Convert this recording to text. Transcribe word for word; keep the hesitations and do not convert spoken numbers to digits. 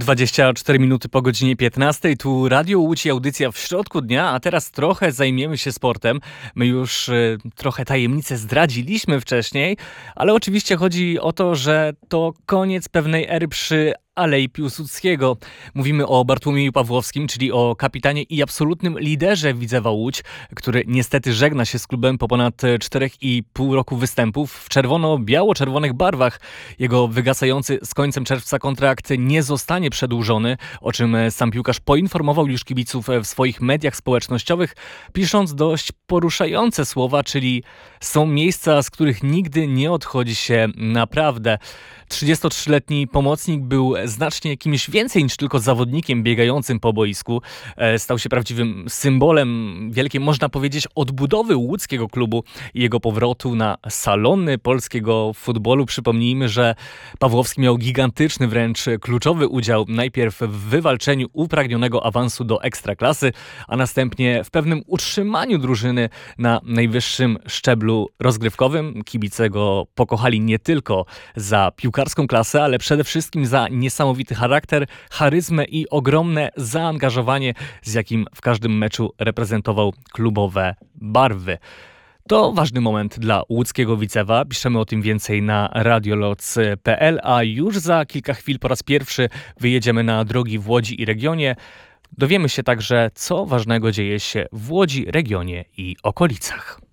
dwadzieścia cztery minuty po godzinie piętnastej. Tu Radio Łódź i audycja w środku dnia, a teraz trochę zajmiemy się sportem. My już y, trochę tajemnicę zdradziliśmy wcześniej, ale oczywiście chodzi o to, że to koniec pewnej ery przy Alei Piłsudskiego. Mówimy o Bartłomieju Pawłowskim, czyli o kapitanie i absolutnym liderze Widzewa Łódź, który niestety żegna się z klubem po ponad czterech i pół roku występów w czerwono-biało-czerwonych barwach. Jego wygasający z końcem czerwca kontrakt nie zostanie przedłużony, o czym sam piłkarz poinformował już kibiców w swoich mediach społecznościowych, pisząc dość poruszające słowa, czyli są miejsca, z których nigdy nie odchodzi się naprawdę. trzydziestotrzyletni pomocnik był znacznie kimś więcej niż tylko zawodnikiem biegającym po boisku. Stał się prawdziwym symbolem wielkiej, można powiedzieć, odbudowy łódzkiego klubu i jego powrotu na salony polskiego futbolu. Przypomnijmy, że Pawłowski miał gigantyczny, wręcz kluczowy udział najpierw w wywalczeniu upragnionego awansu do Ekstraklasy, a następnie w pewnym utrzymaniu drużyny na najwyższym szczeblu rozgrywkowym. Kibice go pokochali nie tylko za piłkarską klasę, ale przede wszystkim za niesamowity charakter, charyzmę i ogromne zaangażowanie, z jakim w każdym meczu reprezentował klubowe barwy. To ważny moment dla łódzkiego Widzewa. Piszemy o tym więcej na radioloc kropka p l, a już za kilka chwil po raz pierwszy wyjedziemy na drogi w Łodzi i regionie. Dowiemy się także, co ważnego dzieje się w Łodzi, regionie i okolicach.